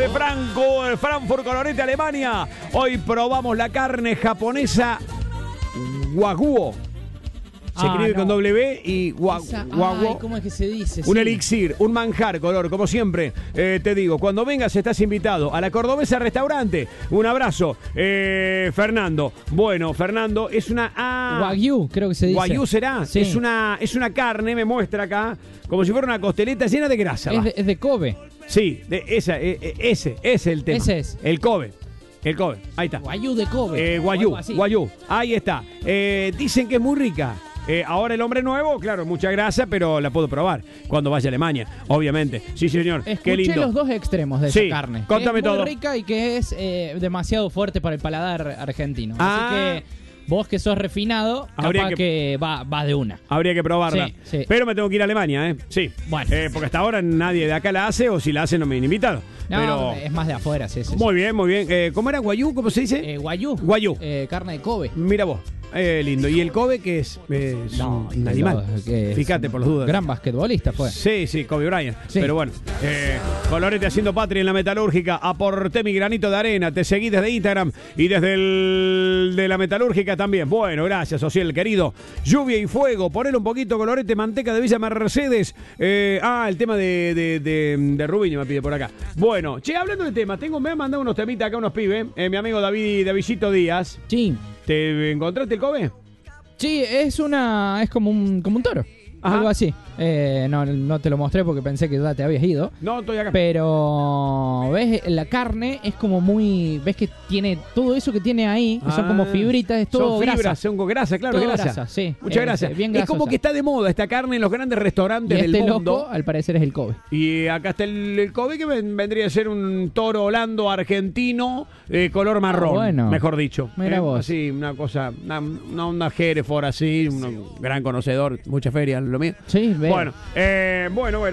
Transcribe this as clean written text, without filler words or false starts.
Frankfurt, Colorete, Alemania. Hoy probamos la carne japonesa Wagyu. Se escribe con W y Wagyu. ¿Cómo es que se dice? Un elixir, un manjar, Color, como siempre. Te digo, cuando vengas estás invitado a la Cordobesa Restaurante. Un abrazo, Fernando. Bueno, Fernando, es una... Wagyu, creo que se dice. Wagyu será. Sí. Es una carne, me muestra acá, como si fuera una costeleta llena de grasa. Es de Kobe. Sí, ese es el tema. Ese es. El Kobe. Ahí está. Wagyu de Kobe. Wagyu. Ahí está. Dicen que es muy rica. Ahora el hombre nuevo, claro, mucha grasa, pero la puedo probar cuando vaya a Alemania, obviamente. Sí, señor. Escuché Qué lindo. los dos extremos de esa carne. Contame todo. Es muy rica y que es demasiado fuerte para el paladar argentino. Así que vos que sos refinado, capaz que va de una. Habría que probarla. Sí. Pero me tengo que ir a Alemania, ¿eh? Sí. Bueno. Porque hasta ahora nadie de acá la hace, o si la hace no me han invitado. No, pero... es más de afuera, sí. Muy bien. ¿Cómo era? ¿Wagyu? ¿Cómo se dice? Wagyu. Carne de Kobe. Mira vos. Lindo. ¿Y el Kobe qué es? Un animal. Fíjate por las dudas. Gran basquetbolista fue. Sí, Kobe Bryant. Sí. Pero bueno, Colorete haciendo patria en la metalúrgica. Aporté mi granito de arena. Te seguí desde Instagram y desde de la metalúrgica también. Bueno, gracias, Ociel, querido. Lluvia y fuego. Ponele un poquito, Colorete, manteca de Villa Mercedes. El tema de Rubiño me pide por acá. Bueno, hablando de temas, me han mandado unos temitas acá unos pibes. Mi amigo Davidito Díaz. Sí. ¿Te encontraste el Kobe? Sí, es como un toro. Ajá. Algo así. No te lo mostré porque pensé que ya te habías ido. No, estoy acá. Pero, ¿ves? La carne es como muy... ¿Ves que tiene todo eso que tiene ahí? Que son como fibritas, es todo son fibras, grasa. Son grasa, claro, todo grasa. Sí. Muchas gracias. Bien es como que está de moda esta carne en los grandes restaurantes y del mundo. Loco, al parecer, es el Kobe. Y acá está el Kobe, que vendría a ser un toro holando argentino, color marrón, mejor dicho. Mira vos. Así, una cosa, una onda Hereford así, un gran conocedor, mucha feria, lo mío. Sí, bueno.